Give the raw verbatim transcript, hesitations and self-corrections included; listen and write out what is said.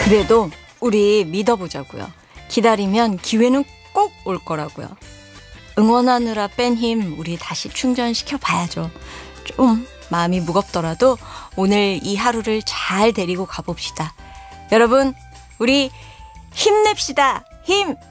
그래도 우리 믿어보자고요. 기다리면 기회는 꼭 올 거라고요. 응원하느라 뺀 힘 우리 다시 충전시켜 봐야죠. 좀 마음이 무겁더라도 오늘 이 하루를 잘 데리고 가봅시다. 여러분, 우리 힘냅시다. 힘!